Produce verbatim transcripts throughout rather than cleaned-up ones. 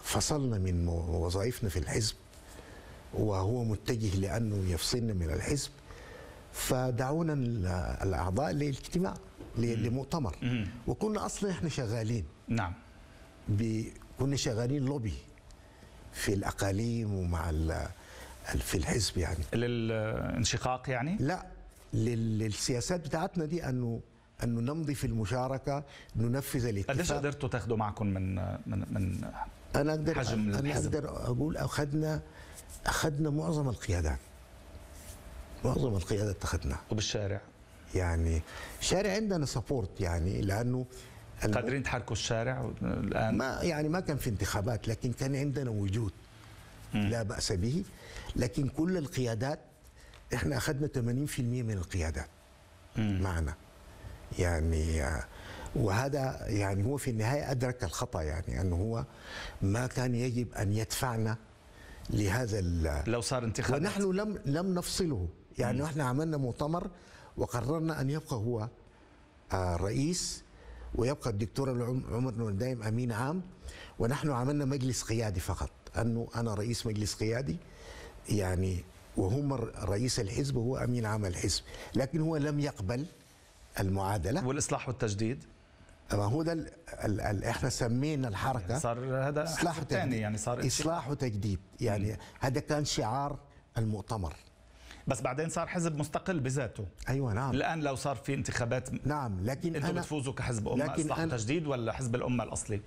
فصلنا من وظائفنا في الحزب وهو متجه لأنه يفصلنا من الحزب، فدعونا الأعضاء لاجتماع لمؤتمر، وكنا أصلا إحنا شغالين. نعم. كنا شغالين لوبي في الأقاليم ومع في الحزب يعني. للانشقاق يعني؟ لا، للسياسات بتاعتنا دي، أنه أنه نمضي في المشاركة، ننفذ الاتفاق. قديش قدرتوا تاخذوا معكم من من من أنا أقدر حجم أنا الحزب؟ أقدر أقول أخذنا أخذنا معظم القيادات، معظم القيادات أخذناها. وبالشارع؟ يعني الشارع عندنا سبورت، يعني لأنه قادرين تحركوا الشارع الآن؟ ما يعني ما كان في انتخابات، لكن كان عندنا وجود لا بأس به. لكن كل القيادات احنا أخذنا ثمانين بالمئة من القيادات معنا يعني. وهذا يعني هو في النهاية أدرك الخطأ، يعني أنه هو ما كان يجب أن يدفعنا لهذا لو صار انتخابات. ونحن لم لم نفصله، يعني احنا عملنا مؤتمر وقررنا أن يبقى هو رئيس، ويبقى الدكتور عمر نور الدايم أمين عام، ونحن عملنا مجلس قيادي فقط، أنه أنا رئيس مجلس قيادي يعني، وهم رئيس الحزب وهو أمين عام الحزب، لكن هو لم يقبل المعادلة. والإصلاح والتجديد؟ ما هو ده ال ال ال احنا سمينا الحركة يعني صار هذا إصلاح ثاني، يعني صار إصلاح وتجديد، يعني هذا كان شعار المؤتمر. بس بعدين صار حزب مستقل بذاته. ايوه نعم. الان لو صار في انتخابات، نعم، لكن انتم بتفوزوا كحزب امه اصلاح وتجديد ولا حزب الامه الاصلي؟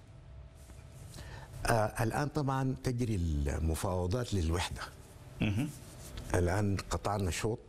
آه الان طبعا تجري المفاوضات للوحده. مه. الان قطعنا شوط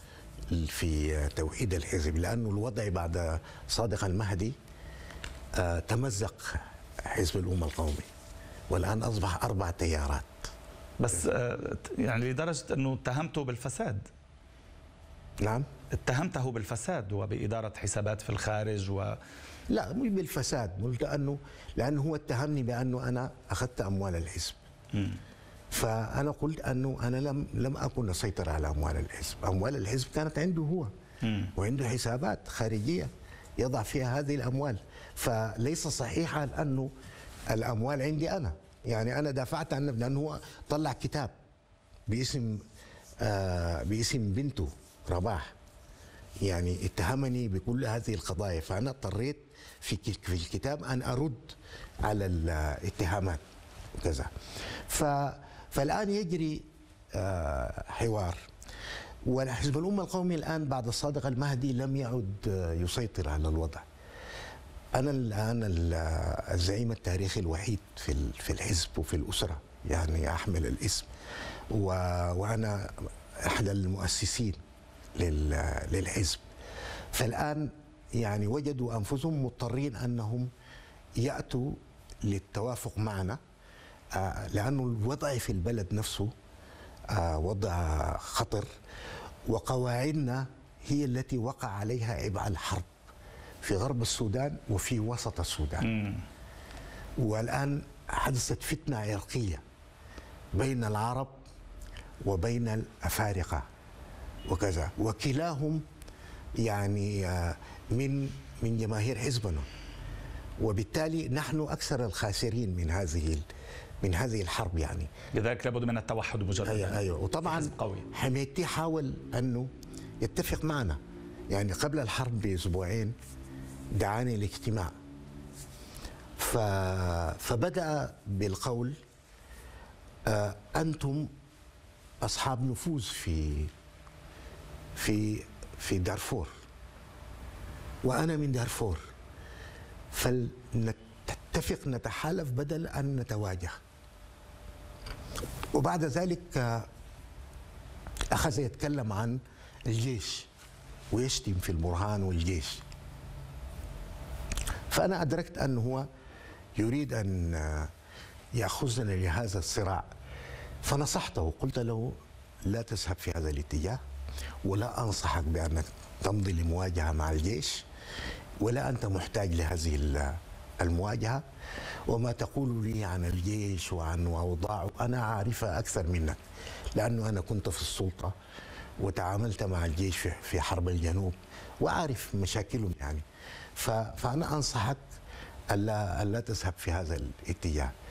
في توحيد الحزب، لانه الوضع بعد صادق المهدي آه تمزق حزب الامه القومي، والان اصبح اربع تيارات. بس يعني لدرجة أنه اتهمته بالفساد. نعم، اتهمته بالفساد وبإدارة حسابات في الخارج و... لا مش بالفساد، لأنه لأنه هو اتهمني بأنه أنا أخذت أموال الحزب. م. فأنا قلت أنه أنا لم لم أكن أسيطر على أموال الحزب، أموال الحزب كانت عنده هو. م. وعنده حسابات خارجية يضع فيها هذه الأموال، فليس صحيحا أنه الأموال عندي أنا. يعني أنا دافعت عنه لأنه هو طلع كتاب باسم آه باسم بنته رباح، يعني اتهمني بكل هذه القضايا، فأنا اضطريت في في الكتاب أن أرد على الاتهامات وكذا. فالآن يجري آه حوار، وحزب الأمة القومي الآن بعد الصادق المهدي لم يعد يسيطر على الوضع. أنا الآن الزعيم التاريخي الوحيد في في الحزب وفي الأسرة، يعني أحمل الاسم، وأنا أحد المؤسسين للحزب. فالآن يعني وجدوا أنفسهم مضطرين أنهم يأتوا للتوافق معنا، لأنه الوضع في البلد نفسه وضع خطر، وقواعدنا هي التي وقع عليها عبء الحرب في غرب السودان وفي وسط السودان. مم. والآن حدثت فتنة عرقية بين العرب وبين الأفارقة وكذا، وكلاهم يعني من من جماهير حزبنا، وبالتالي نحن أكثر الخاسرين من هذه من هذه الحرب يعني. لذلك لابد من التوحد مجددا. أيوة أيوة. وطبعا حميدتي حاول أنه يتفق معنا، يعني قبل الحرب بأسبوعين دعاني لاجتماع، ف... فبدأ بالقول آه أنتم أصحاب نفوذ في في في دارفور، وأنا من دارفور، فلنتفق نتحالف بدل أن نتواجه. وبعد ذلك آه أخذ يتكلم عن الجيش ويشتم في البرهان والجيش، فأنا أدركت أنه هو يريد أن يأخذنا لهذا الصراع، فنصحته وقلت له لا تذهب في هذا الاتجاه، ولا أنصحك بأنك تمضي لمواجهة مع الجيش، ولا أنت محتاج لهذه المواجهة، وما تقول لي عن الجيش وعن أوضاعه أنا عارفها أكثر منك، لأنه أنا كنت في السلطة وتعاملت مع الجيش في حرب الجنوب وأعرف مشاكلهم يعني، فأنا أنصحك ألا ألا تذهب في هذا الاتجاه.